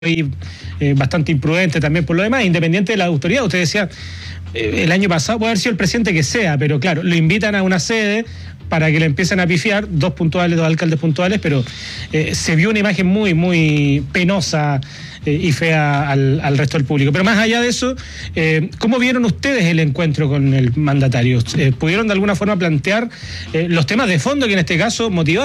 bastante imprudente también por lo demás, independiente de la autoridad. Usted decía, el año pasado puede haber sido el presidente que sea, pero claro, lo invitan a una sede para que le empiecen a pifiar, dos alcaldes puntuales, pero se vio una imagen muy, muy penosa y fea al resto del público. Pero más allá de eso, ¿cómo vieron ustedes el encuentro con el mandatario? ¿Pudieron de alguna forma plantear los temas de fondo que en este caso motivaron